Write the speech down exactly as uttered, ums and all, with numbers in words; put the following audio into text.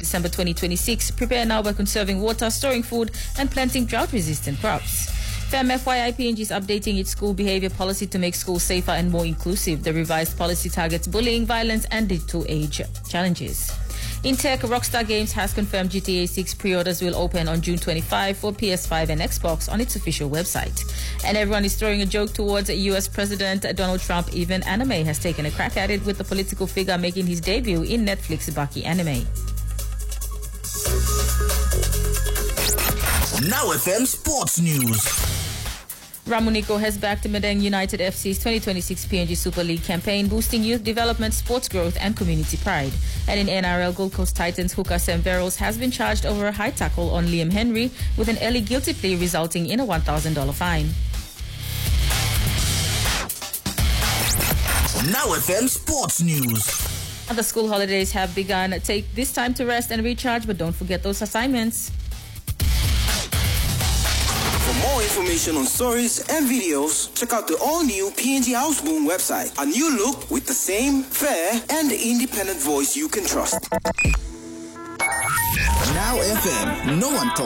December twenty twenty-six. Prepare now by conserving water, storing food, and planting drought-resistant crops. F E M F Y I P N G is updating its school behavior policy to make schools safer and more inclusive. The revised policy targets bullying, violence, and digital age challenges. In tech, Rockstar Games has confirmed G T A six pre-orders will open on June twenty-fifth for P S five and Xbox on its official website. And everyone is throwing a joke towards U S President Donald Trump. Even anime has taken a crack at it, with the political figure making his debut in Netflix Baki Anime. Now F M Sports News. Ramoniko has backed Madang United F C's twenty twenty-six P N G Super League campaign, boosting youth development, sports growth, and community pride. And in N R L, Gold Coast Titans hooker Sam Verrills has been charged over a high tackle on Liam Henry, with an early guilty plea resulting in a one thousand dollars fine. Now F M Sports News. The school holidays have begun. Take this time to rest and recharge, but don't forget those assignments. For more information on stories and videos, check out the all-new P N G Houseboom website. A new look with the same fair and independent voice you can trust. Now F M, no one talks.